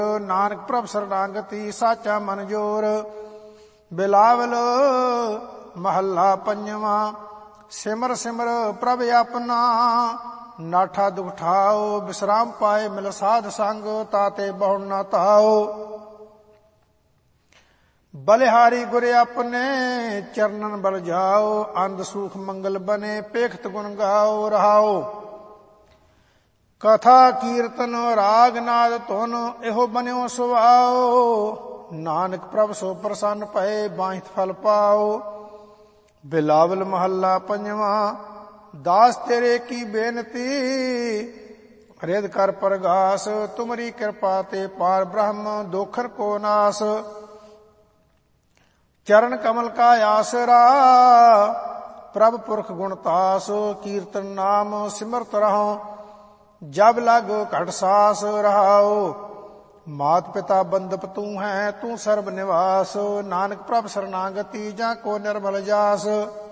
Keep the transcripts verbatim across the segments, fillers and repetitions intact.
ਨਾਨਕ ਪ੍ਰਭ ਸਰਨਾਗਤੀ ਸਾਚਾ ਮਨ ਜੋਰ। ਬਿਲਾਵਲ ਮਹੱਲਾ ਪੰਜਵਾਂ। ਸਿਮਰ ਸਿਮਰ ਪ੍ਰਭ ਆਪਣਾ, ਨਾਠਾ ਦੁਖ ਠਾਓ। ਵਿਸਰਾਮ ਪਾਏ ਮਿਲ ਸਾਧ ਸੰਗ, ਤਾਤੇ ਬਹੁ ਨਾ ਤਾਓ। ਬਲਿਹਾਰੀ ਗੁਰ ਆਪਣੇ, ਚਰਨਨ ਬਲ ਜਾਓ। ਅੰਧ ਸੂਖ ਮੰਗਲ ਬਨੇ, ਪੇਖਤ ਗੁਣ ਗਾਓ ਰਹਾਓ। ਕਥਾ ਕੀਰਤਨ ਰਾਗ ਨਾਦ ਧੁਨ, ਇਹੋ ਬਨਿਓ ਸੁਆਓ। ਨਾਨਕ ਪ੍ਰਭ ਸੋ ਪ੍ਰਸੰਨ ਭਏ, ਬਾਹਿਤ ਫਲ ਪਾਓ। ਬਿਲਾਵਲ ਮਹੱਲਾ ਪੰਜਵਾਂ। ਦਾਸ ਤੇਰੇ ਕੀ ਬੇਨਤੀ, ਰਿਦ ਕਰ ਪਰਗਾਸ। ਤੁਮਰੀ ਕਿਰਪਾ ਤੇ ਪਾਰ ਬ੍ਰਹਮ, ਦੋਖਰ ਕੋ ਨਾਸ। ਚਰਨ ਕਮਲ ਕਾ ਆਸਰਾ, ਪ੍ਰਭ ਪੁਰਖ ਗੁਣ ਤਾਸ। ਕੀਰਤਨ ਨਾਮ ਸਿਮਰਤ ਰਹੋ, ਜਬ ਲਗ ਘਟ ਸਾਸ ਰਹਾਓ। ਮਾਤ ਪਿਤਾ ਬੰਦਪ ਤੂੰ ਹੈ, ਤੂੰ ਸਰਬ ਨਿਵਾਸ। ਨਾਨਕ ਪ੍ਰਭ ਸਰਨਾਗਤੀ, ਜਾਂ ਕੋ ਨਿਰਮਲ ਜਾਸ।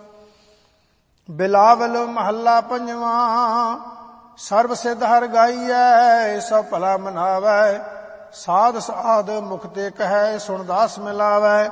ਬਿਲਾਵਲ ਮਹੱਲਾ ਪੰਜਵਾਂ। ਸਰਬ ਸਿਧ ਹਰਿ ਗਾਈਐ, ਸਭ ਭਲਾ ਮਨਾਵੈ। ਸਾਧ ਸਾਧ ਮੁਖ ਤੇ ਕਹੈ, ਸੁਣ ਦਾਸ ਮਿਲਾਵੈ।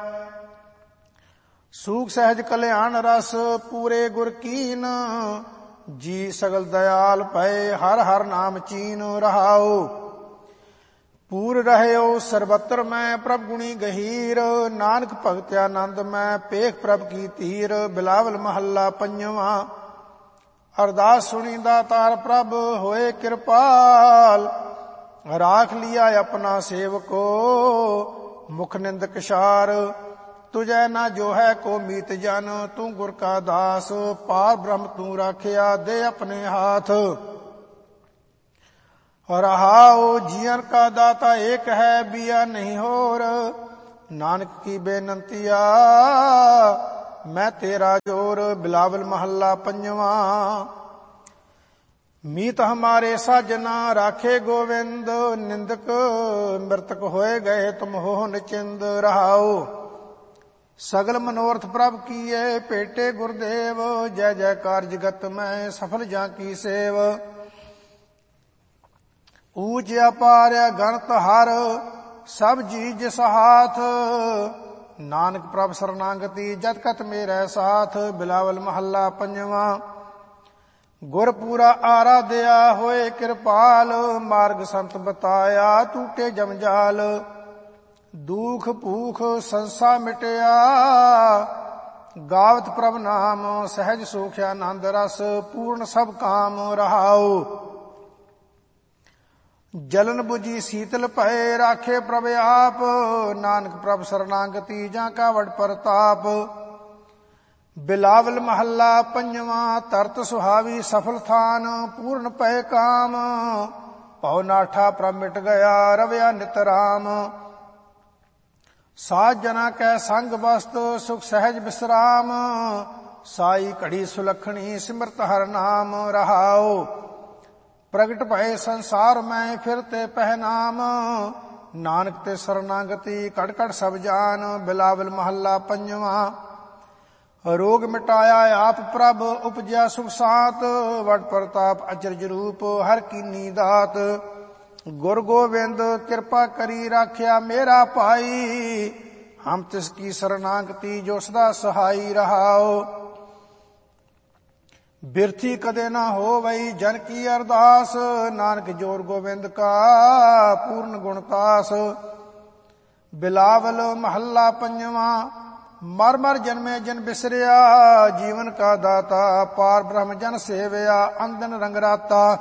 ਸੂਖ ਸਹਿਜ ਕਲਿਆਣ ਰਸ, ਪੂਰੇ ਗੁਰ ਕੀਨ। ਜੀ ਸਗਲ ਦਇਆਲ ਭਏ, ਹਰ ਹਰ ਨਾਮ ਚੀਨ ਰਹਾਓ। ਪੂਰ ਰਹਿਓ ਸਰਬੱਤਰ ਮੈਂ, ਪ੍ਰਭ ਗੁਣੀ ਗਹੀਰ। ਨਾਨਕ ਭਗਤ ਆਨੰਦ ਮੈਂ, ਪੇਖ ਪ੍ਰਭ ਕੀ ਧੀਰ। ਬਿਲਾਵਲ ਮਹੱਲਾ ਪੰਜਵਾਂ। ਅਰਦਾਸ ਸੁਣੀ ਦਾਤਾਰ ਪ੍ਰਭ, ਹੋਏ ਕਿਰਪਾਲ। ਰਾਖ ਲਿਆ ਆਪਣਾ ਸੇਵਕੋ, ਮੁਖ ਨਿੰਦਕ ਛਾਰ। ਤੁਝੈ ਨਾ ਜੋ ਹੈ ਕੋ ਮੀਤ ਜਨ, ਤੂੰ ਗੁਰ ਕਾ ਦਾਸ। ਪਾਰ ਬ੍ਰਹਮ ਤੂੰ ਰਾਖਿਆ, ਦੇ ਆਪਣੇ ਹਾਥ। ਰਹਾਓ ਜੀਵਨ ਕਾ ਦਾਤਾ ਏਕ ਹੈ, ਬਿਆ ਨਹੀਂ ਹੋਰ। ਨਾਨਕ ਕੀ ਬੇਨੰਤੀਆ, ਮੈਂ ਤੇਰਾ ਜੋਰ। ਬਿਲਾਵਲ ਮਹੱਲਾ ਪੰਜਵਾਂ। ਮੀਤ ਹਮਾਰੇ ਸਾਜਨਾ, ਰਾਖੇ ਗੋਵਿੰਦ। ਨਿੰਦਕ ਮ੍ਰਿਤਕ ਹੋਏ ਗਏ, ਤੁਮ ਹੋ ਨਿਚਿੰਦ ਰਹਾਓ। ਸਗਲ ਮਨੋਰਥ ਪ੍ਰਭ ਕੀਏ, ਭੇਟੇ ਗੁਰਦੇਵ। ਜੈ ਜੈਕਾਰ ਜਗਤ ਮੈਂ, ਸਫਲ ਜਾਂ ਕੀ ਸੇਵ। ਊਚ ਅਪਾਰ ਗਣਤ ਹਰ, ਸਭ ਜੀ ਜਿਸ ਹਾਥ। ਨਾਨਕ ਪ੍ਰਭ ਸਰਨਾਗਤੀ, ਜਤ ਕਤ ਮੇਰੇ ਸਾਥ। ਬਿਲਾਵਲ ਮਹੱਲਾ ਪੰਜਵਾਂ। ਗੁਰ ਪੂਰਾ ਆਰਾਧਿਆ, ਹੋਏ ਕਿਰਪਾਲ। ਮਾਰਗ ਸੰਤ ਬਤਾਇਆ, ਟੂਟੇ ਜਮਜਾਲ। ਦੁਖ ਭੂਖ ਸੰਸਾ ਮਿਟਿਆ, ਗਾਵਤ ਪ੍ਰਭ ਨਾਮ। ਸਹਿਜ ਸੁਖ ਆਨੰਦ ਰਸ, ਪੂਰਨ ਸਭ ਕਾਮ ਰਹਾਓ। ਜਲਨ ਬੁਝੀ ਸੀਤਲ ਭਏ, ਰਾਖੇ ਪ੍ਰਭ ਆਪ। ਨਾਨਕ ਪ੍ਰਭ ਸਰਨਾਗਤੀ, ਜਾਂ ਕਾ ਵਡ ਪ੍ਰਤਾਪ। ਬਿਲਾਵਲ ਮਹੱਲਾ ਪੰਜਵਾਂ। ਤਰਤ ਸੁਹਾਵੀ ਸਫਲ ਥਾਨ, ਪੂਰਨ ਪਏ ਕਾਮ। ਭਉ ਨਾਠਾ ਪ੍ਰਭ ਮਿਟ ਗਿਆ, ਰਵਿਆ ਨਿਤ ਰਾਮ। ਸਾਧ ਜਨਾ ਕੈ ਸੰਗ ਬਸਤ, ਸੁਖ ਸਹਿਜ ਵਿਸਰਾਮ। ਸਾਈ ਘੜੀ ਸੁਲਖਣੀ, ਸਿਮਰਤ ਹਰ ਨਾਮ ਰਹਾਓ। ਪ੍ਰਗਟ ਭਏ ਸੰਸਾਰ ਮੈਂ, ਫਿਰ ਤੇ ਪਹਿਨਾਮ। ਨਾਨਕ ਤੇ ਸਰਨਾਗਤੀ, ਘਟ ਘਟ ਸਭ ਜਾਨ। ਬਿਲਾਵਲ ਮਹੱਲਾ ਪੰਜਵਾਂ। ਰੋਗ ਮਿਟਾਇਆ ਆਪ ਪ੍ਰਭ, ਉਪਜਿਆ ਸੁਖ ਸਾਤ। ਵਡ ਪ੍ਰਤਾਪ ਅਚਰਜ ਰੂਪ, ਹਰ ਕੀਨੀ ਦਾਤ। ਗੁਰ ਗੋਬਿੰਦ ਕਿਰਪਾ ਕਰੀ, ਰਾਖਿਆ ਮੇਰਾ ਭਾਈ। ਹਮ ਤਿਸ ਕੀ ਸਰਨਾਗਤੀ, ਜੋ ਸਦਾ ਸਹਾਈ ਰਹਾਓ। ਬਿਰਥੀ ਕਦੇ ਨਾ ਹੋਵਈ, ਜਨ ਕੀ ਅਰਦਾਸ। ਨਾਨਕ ਜੋਰ ਗੋਬਿੰਦ ਕਾ, ਪੂਰਨ ਗੁਣਤਾਸ। ਬਿਲਾਵਲ ਮਹੱਲਾ ਪੰਜਵਾਂ। ਮਰ ਮਰ ਜਨਮੇ ਜਨ ਬਿਸਰਿਆ, ਜੀਵਨ ਕਾ ਦਾਤਾ। ਪਾਰ ਬ੍ਰਹਮ ਜਨ ਸੇਵਿਆ, ਅੰਦਨ ਰੰਗ ਰਾਤਾ।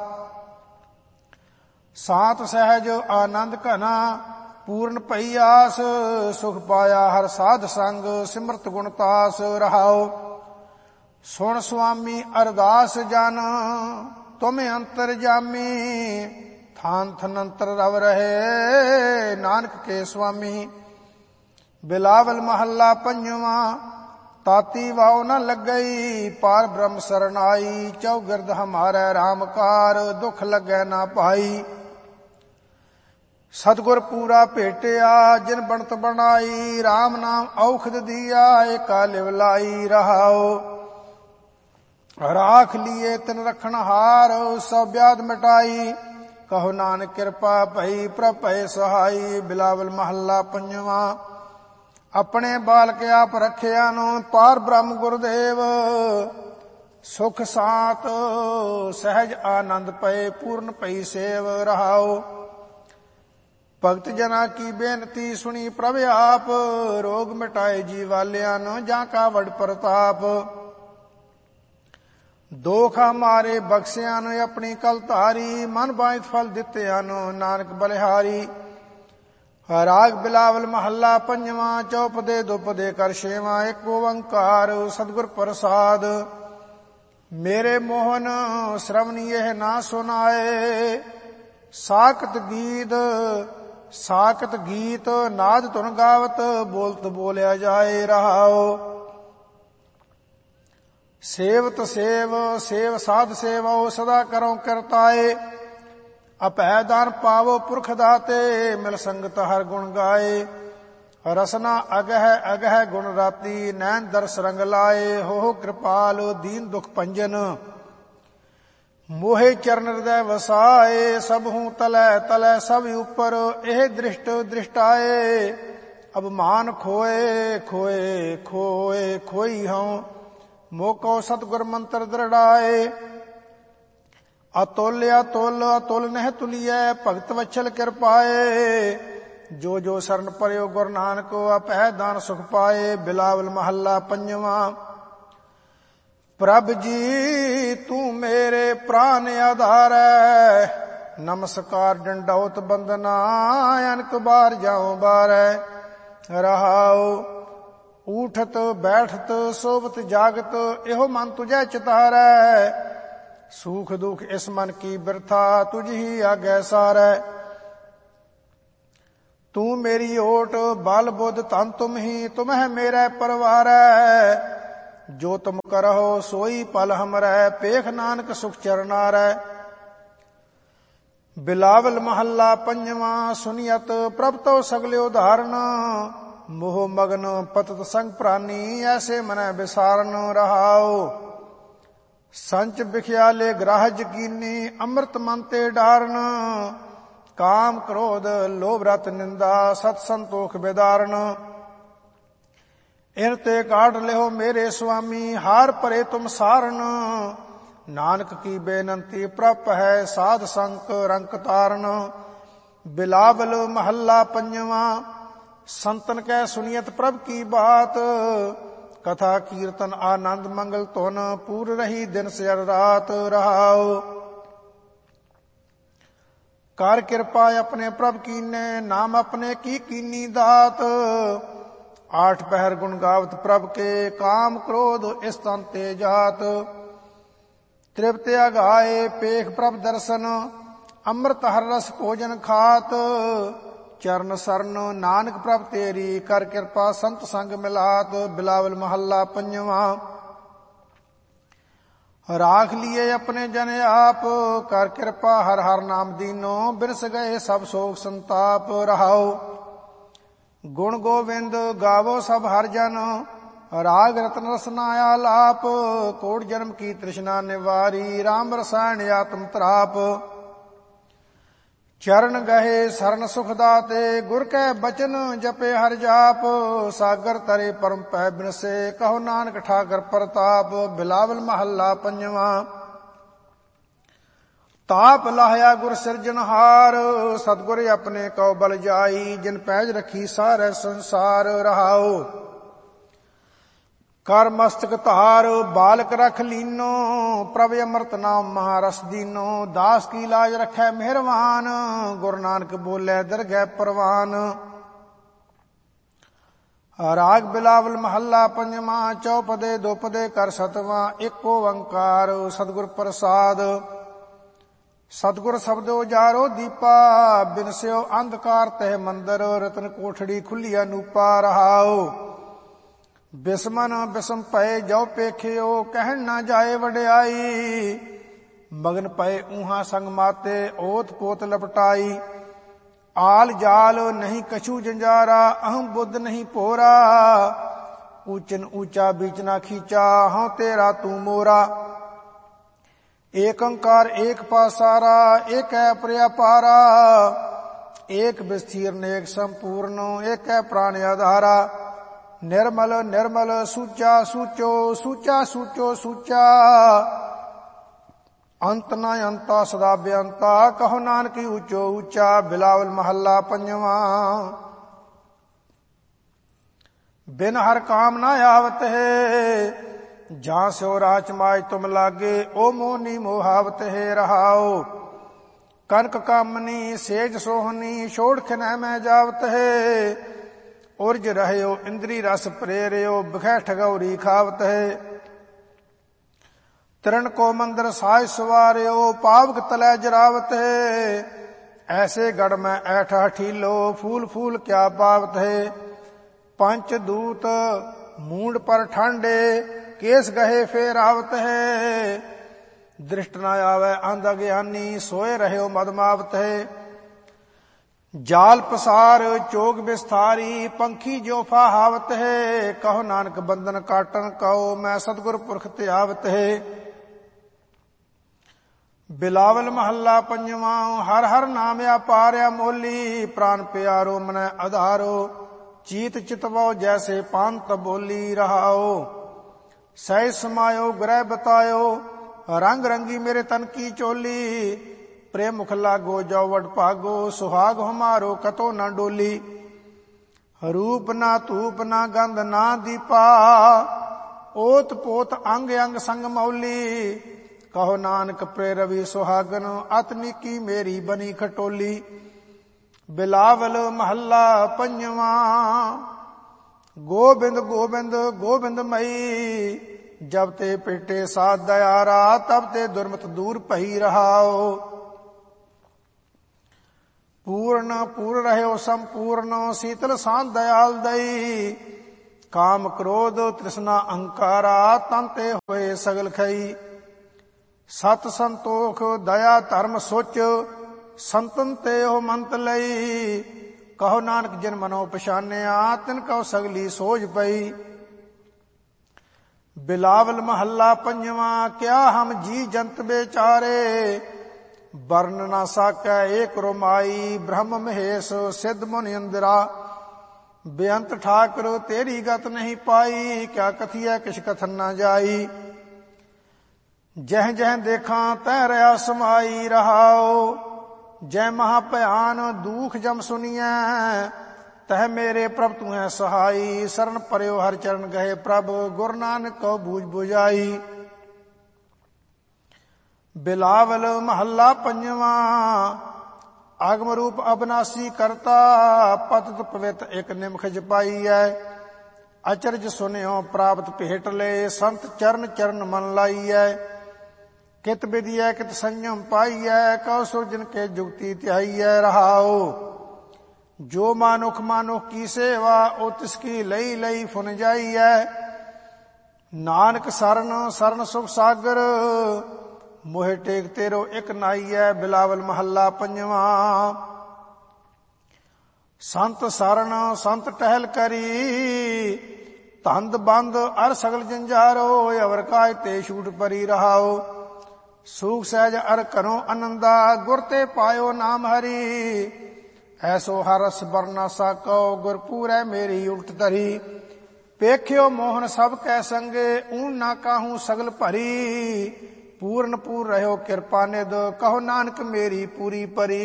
ਸਾਤ ਸਹਿਜ ਆਨੰਦ ਘਨਾ, ਪੂਰਨ ਭਈ ਆਸ। ਸੁਖ ਪਾਇਆ ਹਰ ਸਾਧ ਸੰਗ, ਸਿਮਰਤ ਗੁਣਤਾਸ ਰਹਾਓ। ਸੁਣ ਸੁਆਮੀ ਅਰਦਾਸ ਜਨ, ਤੁਮ ਅੰਤਰ ਜਾਮੀ। ਥਾਨ ਥਨੰਤਰ ਰਵ ਰਹੇ, ਨਾਨਕ ਕੇ ਸੁਆਮੀ। ਬਿਲਾਵਲ ਮਹੱਲਾ ਪੰਜਵਾਂ। ਤਾਤੀ ਵਾਉ ਨ ਲੱਗਈ, ਪਾਰ ਬ੍ਰਹਮ ਸਰਨਾਈ। ਚੌਗਿਰਦ ਹਮਾਰੇ ਰਾਮਕਾਰ, ਦੁਖ ਲੱਗੈ ਨਾ ਪਾਈ। ਸਤਿਗੁਰ ਪੂਰਾ ਭੇਟਿਆ, ਜਿਨ ਬਣਤ ਬਣਾਈ। ਰਾਮ ਨਾਮ ਔਖਦ ਦੀਆ, ਏਕਾ ਲਿਵ ਲਾਈ ਰਹਾਓ। ਰਾਖ ਲੀਏ ਤਿਨ ਰਖਣ ਹਾਰ, ਸਭ ਵਿਆਧ ਮਿਟਾਈ। ਕਹੋ ਨਾਨਕ ਕਿਰਪਾ ਭਈ ਪ੍ਰਭ ਭਏ ਸਹਾਈ। ਬਿਲਾਵਲ ਮਹੱਲਾ ਪੰਜਵਾਂ। ਆਪਣੇ ਬਾਲਕ ਆਪ ਰੱਖਿਆ ਨੂੰ ਪਾਰ ਬ੍ਰਹਮ ਗੁਰਦੇਵ। ਸੁਖ ਸਾਤ ਸਹਿਜ ਆਨੰਦ ਪਏ ਪੂਰਨ ਪਈ ਸੇਵ ਰਹਾਓ। ਭਗਤ ਜਨਾ ਕੀ ਬੇਨਤੀ ਸੁਣੀ ਪ੍ਰਭ ਆਪ। ਰੋਗ ਮਿਟਾਏ ਜੀ ਵਾਲਿਆਂ ਨੂੰ ਜਾਂ ਕਾ ਵਡ ਪ੍ਰਤਾਪ। ਦੋਖ ਮਾਰੇ ਬਖਸ਼ਿਆਂ ਨੂੰ ਆਪਣੀ ਕਲ ਧਾਰੀ। ਮਨ ਬਾਝਤ ਫਲ ਦਿੱਤਿਆਂ ਨੂੰ ਨਾਨਕ ਬਲਿਹਾਰੀ। ਰਾਗ ਬਿਲਾਵਲ ਮਹੱਲਾ ਪੰਜਵਾਂ। ਚੌਪਦੇ ਦੁਪਦੇ ਕਰ ਛੇਵਾਂ। ਇੱਕ ਓੰਕਾਰ ਸਤਿਗੁਰ ਪ੍ਰਸਾਦ। ਮੇਰੇ ਮੋਹਨ ਸ਼ਰਵਨੀ ਇਹ ਨਾ ਸੁਨਾਏ। ਸਾਖਤ ਗੀਤ ਸਾਖਤ ਗੀਤ ਨਾਦ ਧੁਨ ਗਾਵਤ ਬੋਲਤ ਬੋਲਿਆ ਜਾਏ ਰਹਾਓ। ਸੇਵਤ ਸੇਵ ਸੇਵ ਸਾਧ ਸੇਵਾਓ ਸਦਾ ਕਰੋ ਕਰਤਾਏ। ਅਭੈ ਦਾਨ ਪਾਵੋ ਪੁਰਖ ਦਾਤੇ ਮਿਲ ਸੰਗਤ ਹਰ ਗੁਣ ਗਾਏ। ਰਸਨਾ ਅਗਹਿ ਅਗਹਿ ਗੁਣ ਰਾਤੀ ਨੈਣ ਦਰਸ ਰੰਗ ਲਾਏ। ਹੋ ਕਿਰਪਾਲ ਦੀਨ ਦੁਖ ਭੰਜਨ ਮੋਹਿ ਚਰਨ ਹਿਰਦੈ ਵਸਾਏ। ਸਭ ਹੂੰ ਤਲੈ ਤਲੈ ਸਭ ਉਪਰ ਇਹ ਦ੍ਰਿਸ਼ਟ ਦ੍ਰਿਸ਼ਟਾਏ। ਅਭਮਾਨ ਖੋਏ ਖੋਏ ਖੋਏ ਖੋਈ ਹਉ ਮੋਕੋ ਸਤਿਗੁਰ ਮੰਤਰ ਦ੍ਰਿੜਾਏ। ਅਤੁਲ ਅਤੁਲ ਅਤੁਲ ਨਹਿ ਤੁਲੀਐ ਭਗਤ ਵਛਲ ਕਿਰਪਾਏ। ਜੋ ਜੋ ਸਰਨ ਪਰਿਓ ਗੁਰ ਨਾਨਕ ਅਭੈ ਦਾਨ ਸੁਖ ਪਾਏ। ਬਿਲਾਵਲ ਮਹੱਲਾ ਪੰਜਵਾਂ। ਪ੍ਰਭ ਜੀ ਤੂੰ ਮੇਰੇ ਪ੍ਰਾਨ ਆਧਾਰੈ। ਨਮਸਕਾਰ ਡੰਡੌਤ ਬੰਦਨਾ ਅਨਕ ਬਾਰ ਜਾਉ ਬਾਰੈ ਰਹਾਉ। ਊਠਤ ਬੈਠਤ ਸੋਵਤ ਜਾਗਤ ਇਹੋ ਮਨ ਤੁਝੈ ਚਿਤਾਰੈ। ਸੂਖ ਦੁਖ ਇਸ ਮਨ ਕੀ ਬਿਰਥਾ ਤੁਝ ਹੀ ਆਗੈ ਸਾਰੈ। ਤੂੰ ਮੇਰੀ ਓਟ ਬਲ ਬੁੱਧ ਧਨ ਤੁਮ ਹੀ ਤੁਮ ਹੈ ਮੇਰਾ ਪਰਵਾਰੈ। ਜੋ ਤੁਮ ਕਰਹੁ ਸੋਈ ਪਲ ਹਮਰੈ ਪੇਖ ਨਾਨਕ ਸੁਖ ਚਰਨਾਰੈ। ਬਿਲਾਵਲ ਮਹੱਲਾ ਪੰਜਵਾਂ। ਸੁਨੀਅਤ ਪ੍ਰਭ ਤੋ ਸਗਲੇ ਉਧਾਰਨ। ਮੋਹ ਮਗਨ ਪਤਤ ਸੰਗ ਪ੍ਰਾਨੀ ਐਸੇ ਮਨੈ ਵਿਸਾਰਨ ਰਹਾਉ। ਸੰਚ ਬਿਖਿਆਲੇ ਗ੍ਰਾਹ ਜਕੀਨੀ ਅੰਮ੍ਰਿਤ ਮਨ ਤੇ ਡਾਰਨ। ਕਾਮ ਕ੍ਰੋਧ ਲੋਭ ਰਤ ਨਿੰਦਾ ਸਤ ਸੰਤੋਖ ਬੇਦਾਰਨ। ਇਨ ਤੇ ਕਾਢ ਲਿਓ ਮੇਰੇ ਸੁਆਮੀ ਹਾਰ ਭਰੇ ਤੁਮ ਸਾਰਨ। ਨਾਨਕ ਕੀ ਬੇਨੰਤੀ ਪ੍ਰਭ ਹੈ ਸਾਧ ਸੰਕ ਰੰਕ ਤਾਰਨ। ਬਿਲਾਵਲ ਮਹੱਲਾ ਪੰਜਵਾਂ। ਸੰਤਨ ਕੈ ਸੁਨੀਅਤ ਪ੍ਰਭ ਕੀ ਬਾਤ। ਕਥਾ ਕੀਰਤਨ ਆਨੰਦ ਮੰਗਲ ਧੁਨ ਪੂਰ ਰਹੀ ਦਿਨ ਸਿਰ ਰਾਤ ਰਹਾਉ। ਕਰ ਕਿਰਪਾ ਆਪਣੇ ਪ੍ਰਭ ਕੀਨੇ ਨਾਮ ਆਪਣੇ ਕੀ ਕੀਨੀ ਦਾਤ। ਆਠ ਪਹਿਰ ਗੁਣ ਗਾਵਤ ਪ੍ਰਭ ਕੇ ਕਾਮ ਕ੍ਰੋਧ ਇਸ ਤਨ ਤੇ ਜਾਤ। ਤ੍ਰਿਪਤ ਅਗਾਏ ਪੇਖ ਪ੍ਰਭ ਦਰਸ਼ਨ ਅੰਮ੍ਰਿਤ ਹਰ ਰਸ ਭੋਜਨ ਖਾਤ। ਚਰਨ ਸਰਨ ਨਾਨਕ ਪ੍ਰਭ ਤੇਰੀ ਕਰ ਕਿਰਪਾ ਸੰਤ ਸੰਗ ਮਿਲਾਤ। ਬਿਲਾਵਲ ਮਹੱਲਾ ਪੰਜਵਾਂ। ਰਾਖ ਲੀਏ ਆਪਣੇ ਜਨ ਆਪ ਕਰ ਕਿਰਪਾ ਹਰ ਹਰ ਨਾਮ ਦੀਨੋ। ਬਿਰਸ ਗਏ ਸਭ ਸੋਗ ਸੰਤਾਪ ਰਹਾਉ। ਗੁਣ ਗੋਵਿੰਦ ਗਾਵੋ ਸਭ ਹਰ ਜਨ ਰਾਗ ਰਤਨ ਰਸਨਾ ਆਲਾਪ। ਕੋਟ ਜਨਮ ਕੀ ਤ੍ਰਿਸ਼ਨਾ ਨਿਵਾਰੀ ਰਾਮ ਰਸਾਇਣ ਆਤਮ ਤਰਾਪ। ਚਰਨ ਗਏ ਸਰਨ ਸੁਖ ਦਾਤੇ ਗੁਰ ਕੈ ਬਚਨ ਜਪੇ ਹਰ ਜਾਪ। ਸਾਗਰ ਤਰੇ ਪਰਮ ਪੈ ਬਿਨਸੇ ਕਹੋ ਨਾਨਕ ਠਾਕਰ ਪ੍ਰਤਾਪ। ਬਿਲਾਵਲ ਮਹੱਲਾ ਪੰਜਵਾਂ। ਤਾਪ ਲਾਹਿਆ ਗੁਰ ਸਿਰਜਨਹਾਰ ਸਤਿਗੁਰ ਆਪਣੇ ਕਉ ਬਲ ਜਾਈ। ਜਿਨ ਪੈਜ ਰਖੀ ਸਾਰੇ ਸੰਸਾਰ ਰਹਾਉ। ਕਰ ਮਸਤਕ ਧਾਰ ਬਾਲਕ ਰਖ ਲੀਨੋ ਪ੍ਰਭ ਅੰਮ੍ਰਿਤ ਨਾਮ ਮਹਾਰਸ ਦੀਨੋ। ਦਾਸ ਕੀ ਲਾਜ ਰਖੈ ਮਿਹਰਵਾਨ ਗੁਰੂ ਨਾਨਕ ਬੋਲੇ ਦਰਗਹਿ ਪ੍ਰਵਾਨ। ਰਾਗ ਬਿਲਾਵਲ ਮਹੱਲਾ ਪੰਜਵਾਂ। ਚੌਪਦੇ ਦੁਪਦੇ ਕਰ ਸਤਵਾਂ। ਇੱਕ ਓੰਕਾਰ ਸਤਿਗੁਰ ਪ੍ਰਸਾਦ। ਸਤਿਗੁਰ ਸ਼ਬਦੋ ਜਾਰੋ ਦੀਪਾ ਬਿਨਸਿਓ ਅੰਧਕਾਰ ਤਹਿ ਮੰਦਰ। ਰਤਨ ਕੋਠੜੀ ਖੁੱਲੀ ਅਨੂਪਾ ਰਹਾਉ। ਬਿਸਮਨ ਬਿਸਮ ਪਏ ਜੋ ਪੇਖਿਓ ਕਹਿਣ ਨਾ ਜਾਏ ਵਡਿਆਈ। ਮਗਨ ਪਏ ਊਹਾਂ ਸੰਗ ਮਾਤੇ ਓਤ ਪੋਤ ਲਪਟਾਈ। ਆਲ ਜਾਲ ਨਹੀਂ ਕਛੂ ਜੰਜਾਰਾ ਅਹੰ ਬੁੱਧ ਨਹੀਂ ਭੋਰਾ। ਊਚਨ ਊਚਾ ਬੀਚ ਨਾ ਖੀਚਾ ਹਉ ਤੇਰਾ ਤੂੰ ਮੋਰਾ। ਏਕ ਓੰਕਾਰ ਏਕ ਪਾਸਾਰਾ, ਏਕੈ ਪ੍ਰਿਆਪਾਰਾ, ਏਕ ਵਿਸਥੀਰ ਨੇਕ ਸੰਪੂਰਨ, ਏਕੈ ਪ੍ਰਾਣ ਆਧਾਰਾ। ਨਿਰਮਲ ਨਿਰਮਲ ਸੂਚਾ ਸੂਚੋ, ਸੂਚਾ ਸੂਚੋ ਸੂਚਾ, ਅੰਤ ਨਾ ਅੰਤਾ ਸਦਾ ਬੇਅੰਤਾ, ਕਹੋ ਨਾਨਕ ਉੱਚੋ ਉੱਚਾ। ਬਿਲਾਵਲ ਮਹੱਲਾ ਪੰਜਵਾਂ। ਬਿਨ ਹਰ ਕਾਮ ਨਾ ਆਵਤ ਹੈ, ਜਾਂ ਸਿਓ ਰਾਚ ਮਾਜ ਤੁਮ ਲਾਗੇ, ਓ ਮੋਹਨੀ ਮੋਹਾਵਤ ਹੈ। ਰਹਾਓ ਕਨਕ ਕਾਮਨੀ ਸੇਜ ਸੋਹਨੀ, ਛੋੜ ਖਿਨੈ ਮੈਂ ਜਾਵਤ ਹੈ। ਉਰਜ ਰਹਿਓ ਇੰਦਰੀ ਰਸ ਪ੍ਰੇਰਿਓ, ਬਿਖੈ ਠਗੌਰੀ ਖਾਵਤ ਹੈ। ਤ੍ਰਿਣ ਕੋ ਮੰਦਰ ਸਾਜ ਸਵਾਰਿਓ, ਪਾਵਕ ਤਲੈ ਜਰਾਵਤ ਹੈ। ਐਸੇ ਗੜ ਮੈਂ ਐਠ ਹਠੀਲੋ, ਫੂਲ ਫੂਲ ਕਿਆ ਪਾਵਤ ਹੈ। ਪੰਚ ਦੂਤ ਮੂੰਡ ਪਰ ਠਾਂਡੇ, ਕੇਸ ਗਹੇ ਫੇਰ ਆਵਤ ਹੈ। ਦ੍ਰਿਸ਼ਟ ਨਾ ਆਵੈ ਅੰਧ ਅਗਿਆਨੀ, ਸੋਏ ਰਹਿਓ ਮਦਮਾਵਤ ਹੈ। ਜਾਲ ਪਸਾਰ ਚੋਗ ਵਿਸਥਾਰੀ, ਪੰਖੀ ਜੋ ਫਾਹਾਵਤ ਹੈ। ਕਹੋ ਨਾਨਕ ਬੰਧਨ ਕਾਟਨ ਕਉ, ਮੈਂ ਸਤਿਗੁਰ ਪੁਰਖ ਧਿਆਵਤ ਹੈ। ਬਿਲਾਵਲ ਮਹੱਲਾ ਪੰਜਵਾਂ। ਹਰ ਹਰ ਨਾਮ ਆਪਾਰਿਆ ਮੋਲੀ, ਪ੍ਰਾਨ ਪਿਆਰੋ ਮਨੈ ਆਧਾਰੋ। ਚੀਤ ਚਿਤਵੋ ਜੈਸੇ ਪੰਤ ਬੋਲੀ। ਰਹਾਓ ਸਹਿ ਸਮਾਇਓ ਗ੍ਰਹਿ ਬਤਾਇਓ, ਰੰਗ ਰੰਗੀ ਮੇਰੇ ਤਨ ਕੀ ਚੋਲੀ। ਪ੍ਰੇਮ ਮੁਖ ਲਾਗੋ ਜੋ ਵਡ ਭਾਗੋ, ਸੁਹਾਗ ਹਮਾਰੋ ਕਤੋ ਨਾ ਡੋਲੀ। ਰੂਪ ਨਾ ਧੂਪ ਨਾ ਗੰਧ ਨਾ ਦੀਪਾ, ਓਤ ਪੋਤ ਅੰਗ ਅੰਗ ਸੰਗ ਮੌਲੀ। ਕਹੋ ਨਾਨਕ ਪ੍ਰੇ ਰਵੀ ਸੁਹਾਗਨ, ਅਤ ਨੀਕੀ ਮੇਰੀ ਬਨੀ ਖਟੋਲੀ। ਬਿਲਾਵਲ ਮਹੱਲਾ ਪੰਜਵਾਂ। ਗੋਬਿੰਦ ਗੋਬਿੰਦ ਗੋਬਿੰਦ ਮਈ, ਜਬ ਤੇ ਪੇਟੇ ਸਾਧ ਦਇਆਰਾ, ਤਬ ਤੇ ਦੁਰਮਤ ਦੂਰ ਭਈ। ਰਹਾਓ ਪੂਰਨ ਪੂਰ ਰਹਿਓ ਸੰਪੂਰਨ, ਸੀਤਲ ਸਾਧ ਦਇਆਲ ਦਈ। ਕਾਮ ਕ੍ਰੋਧ ਤ੍ਰਿਸ਼ਨਾ ਅਹੰਕਾਰਾ, ਤਨ ਤੇ ਹੋਏ ਸਗਲ ਖਈ। ਸਤ ਸੰਤੋਖ ਦਇਆ ਧਰਮ ਸੁਚ, ਸੰਤਨ ਤੇ ਉਹ ਮੰਤ ਲਈ। ਕਹੋ ਨਾਨਕ ਜਿਨ ਮਨੋ ਪਛਾਨਿਆ, ਤਿਨ ਕਉ ਸਗਲੀ ਸੋਝ ਪਈ। ਬਿਲਾਵਲ ਮਹੱਲਾ ਪੰਜਵਾਂ। ਕਿਆ ਹਮ ਜੀ ਜੰਤ ਬੇਚਾਰੇ, ਵਰਨ ਨਾ ਸਾਕੈ ਏਕ ਰੋਮਾਈ। ਬ੍ਰਹਮ ਮਹੇਸ਼ ਸਿੱਧ ਮੁਨਿ ਇੰਦਰਾ, ਬੇਅੰਤ ਠਾਕੁਰ ਤੇਰੀ ਗਤ ਨਹੀਂ ਪਾਈ। ਕਿਆ ਕਥੀਐ ਕਿਛ ਕਥਨ ਨਾ ਜਾਈ, ਜਹ ਜਹ ਦੇਖਾਂ ਤੈ ਰਿਆ ਸਮਾਈ। ਰਹਾਓ ਜੈ ਮਹਾ ਭਿਆਨ ਦੂਖ ਜਮ ਸੁਨੀਐ, ਤਹ ਮੇਰੇ ਪ੍ਰਭ ਤੂੰ ਹੈ ਸਹਾਈ। ਸਰਨ ਪਰਿਓ ਹਰ ਚਰਨ ਗਏ ਪ੍ਰਭ, ਗੁਰ ਨਾਨਕ ਕਉ ਬੂਝ ਬੁਝਾਈ। ਬਿਲਾਵਲ ਮਹੱਲਾ ਪੰਜਵਾਂ। ਆਗਮ ਰੂਪ ਅਬਨਾਸੀ ਕਰਤਾ, ਪਤਿਤ ਪਵਿੱਤ ਇਕ ਨਿਮਖ ਜਪਾਈਐ। ਅਚਰਜ ਸੁਨਿਓ ਪ੍ਰਾਪਤ ਭੇਟ ਲੈ, ਸੰਤ ਚਰਨ ਚਰਨ ਮਨ ਲਾਈਐ। ਕਿਤ ਵਿਦਿਆ ਕਿਤ ਸੰਜਮ ਪਾਈਐ, ਕਉ ਸੁਰਜਨ ਕੇ ਜੁਗਤੀ ਧਿਆਈਐ। ਰਹਾਓ ਜੋ ਮਾਨੁਖ ਮਾਨੁਖ ਕੀ ਸੇਵਾ, ਉਹ ਤਿਸਕੀ ਲਈ ਲਈ ਫੁਨ ਜਾਈਐ। ਨਾਨਕ ਸਰਨ ਸਰਨ ਸੁਖ ਸਾਗਰ, ਮੋਹਿ ਟੇਕ ਤੇਰੋ ਇਕ ਨਾਈਐ। ਬਿਲਾਵਲ ਮਹੱਲਾ ਪੰਜਵਾਂ। ਸੰਤ ਸਰਨ ਸੰਤ ਟਹਿਲ ਕਰੀ, ਧੰਦ ਬੰਦ ਅਰ ਸਗਲ ਜੰਜਾਰੋ। ਅਵਰ ਕਾਜ ਤੇ ਛੂਟ ਪਰੀ। ਰਹਾਓ ਸੂਖ ਸਹਿਜ ਅਰ ਕਰੋ ਅਨੰਦਾ, ਗੁਰ ਤੇ ਪਾਇਓ ਨਾਮ ਹਰੀ। ਐਸੋ ਹਰਸ ਬਰਨਾ ਸਾਕੋ, ਗੁਰ ਪੂਰੈ ਮੇਰੀ ਉਲਟ ਧਰੀ। ਪੇਖਿਓ ਮੋਹਨ ਸਭ ਕੈ ਸੰਗੇ, ਊਨ ਨਾ ਕਾਹੂ ਸਗਲ ਭਰੀ। ਪੂਰਨ ਪੂਰ ਰਹਿਓ ਕਿਰਪਾ ਨਿਧ, ਕਹੋ ਨਾਨਕ ਮੇਰੀ ਪੂਰੀ ਪਰੀ।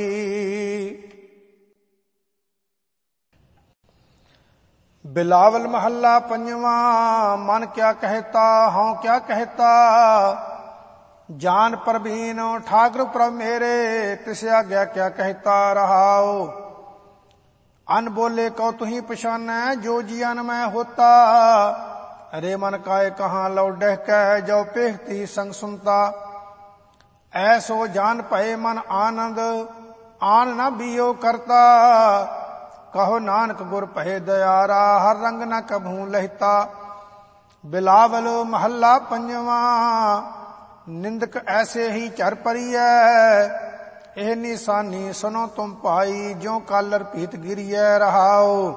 ਬਿਲਾਵਲ ਮਹੱਲਾ ਪੰਜਵਾਂ। ਮਨ ਕਿਆ ਕਹਿਤਾ ਹਉ ਕਿਆ ਕਹਿਤਾ, ਜਾਨ ਪ੍ਰਬੀਨ ਠਾਕੁਰ ਪ੍ਰਭ ਮੇਰੇ। ਤਿਸ ਆਗਿਆ ਕਿਆ ਕਹਿਤਾ। ਰਹਾਓ ਅਨ ਬੋਲੇ ਕਉ ਤੁਹੀ ਪਛਾਨੈ, ਜੋ ਜੀਅਨ ਮੈਂ ਹੋਤਾ। ਅਰੇ ਮਨ ਕਾਇ ਕਹਾਂ ਲਉ ਡਹਿ ਕੈ, ਜੋ ਪੇਖਤੀ ਸੰਗ ਸੁਨਤਾ। ਐਸੋ ਜਾਨ ਭਏ ਮਨ ਆਨੰਦ, ਆਨ ਨਾ ਬੀਓ ਕਰਤਾ। ਕਹੋ ਨਾਨਕ ਗੁਰ ਭਏ ਦਇਆਰਾ, ਹਰ ਰੰਗ ਨ ਕਭੂ ਲਹਿਤਾ। ਬਿਲਾਵਲ ਮਹੱਲਾ ਪੰਜਵਾਂ। ਨਿੰਦਕ ਐਸੇ ਹੀ ਝਰ ਪਰੀਐ, ਇਹ ਨਿਸ਼ਾਨੀ ਸੁਨੋ ਤੁਮ ਭਾਈ। ਜਿਉ ਕਾਲਰ ਭੀਤ ਗਿਰੀਐ। ਰਹਾਓ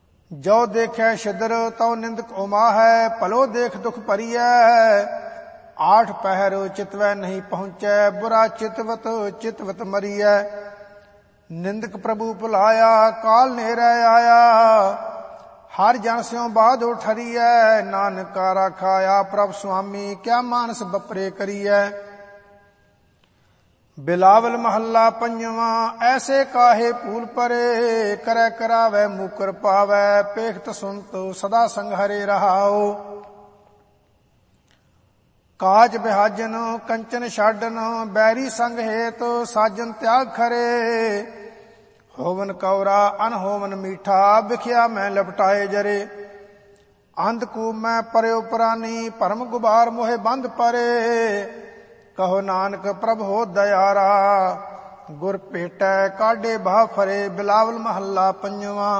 ਜੋ ਦੇਖੈ ਛਿਦਰ, ਤਉ ਨਿੰਦਕ ਉਮਾ ਹੈ। ਭਲੋ ਦੇਖ ਦੁਖ ਭਰੀਐ, ਆਠ ਪਹਿਰ ਚਿਤਵੈ ਨਹੀਂ ਪਹੁੰਚੈ, ਬੁਰਾ ਚਿਤਵਤ ਚਿਤਵਤ ਮਰੀਐ। ਨਿੰਦਕ ਪ੍ਰਭੂ ਭੁਲਾਇਆ, ਕਾਲ ਨੇਰੈ ਆਇਆ। ਹਰ ਜਨ ਸਿਉ ਬਾਧੋ ਠਰੀਐ, ਨਾਨਕਾ ਰਾਖਾਇਆ ਪ੍ਰਭ ਸੁਆਮੀ, ਕਿਆ ਮਾਨਸ ਬਪਰੇ ਕਰੀਐ। ਬਿਲਾਵਲ ਮਹੱਲਾ ਪੰਜਵਾਂ। ਐਸੇ ਕਾਹੇ ਭੂਲ ਪਰੇ, ਕਰੈ ਕਰਾਵੈ ਮੁਕਰ ਪਾਵੈ, ਪੇਖਤ ਸੁਨਤ ਸਦਾ ਸੰਗ ਹਰੇ ਰਹਾਉ। ਕਾਜ ਬਿਹਾਜਨ ਕੰਚਨ ਛਾਡਨ, ਬੈਰੀ ਸੰਗ ਹੇਤ ਸਾਜਨ ਤਿਆਗ ਖਰੇ। ਹੋਵਨ ਕੌਰਾ ਅਨ ਹੋਵਨ ਮੀਠਾ, ਵਿਖਿਆ ਮੈਂ ਲਪਟਾਏ ਜਰੇ। ਅੰਧਕੂਪ ਮੈਂ ਪਰਿਉ ਪ੍ਰਾਨੀ, ਭਰਮ ਗੁਬਾਰ ਮੋਹਿ ਬੰਧ ਪਰੇ। ਕਹੋ ਨਾਨਕ ਪ੍ਰਭ ਹੋ ਦਇਆਰਾ, ਗੁਰ ਭੇਟੈ ਕਾਢੇ ਬਾਹ ਫਰੇ। ਬਿਲਾਵਲ ਮਹੱਲਾ ਪੰਜਵਾਂ।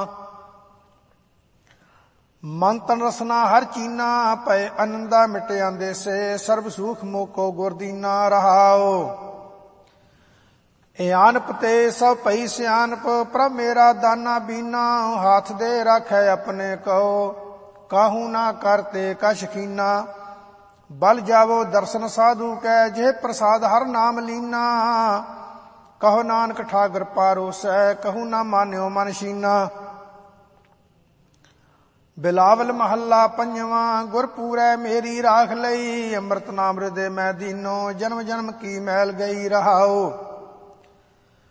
ਮਨ ਤਨ ਰਸਨਾ ਹਰ ਚੀਨਾ, ਪਏ ਅਨੰਦਾ ਮਿਟਿਆ ਦੇਸੇ। ਸਰਬ ਸੂਖ ਮੋਕੋ ਗੁਰ ਦੀਨਾ ਰਹਾਉ। ਇਆਨਪ ਤੇ ਸਭ ਪਈ ਸਿਆਨਪ, ਪ੍ਰਭ ਮੇਰਾ ਦਾਨਾ ਬੀਨਾ। ਹਾਥ ਦੇ ਰਾਖੈ ਆਪਣੇ ਕਉ, ਕਾਹੂ ਨਾ ਕਰਤੇ ਕਛ ਕੀਨਾ। ਬਲ ਜਾਵੋ ਦਰਸ਼ਨ ਸਾਧੂ ਕੈ, ਜਿਹ ਪ੍ਰਸਾਦ ਹਰ ਨਾਮ ਲੀਨਾ। ਕਹੋ ਨਾਨਕ ਠਾਗਰ ਪਾਰੋਸੈ, ਕਹੂ ਨਾ ਮਾਨਿਓ ਮਨ ਸ਼ੀਨਾ। ਬਿਲਾਵਲ ਮਹੱਲਾ ਪੰਜਵਾਂ। ਗੁਰ ਪੂਰੈ ਮੇਰੀ ਰਾਖ ਲਈ, ਅੰਮ੍ਰਿਤ ਨਾਮ ਹਿਰਦੇ ਮੈਂ ਦੀਨੋ। ਜਨਮ ਜਨਮ ਕੀ ਮੈਲ ਗਈ ਰਹਾਉ।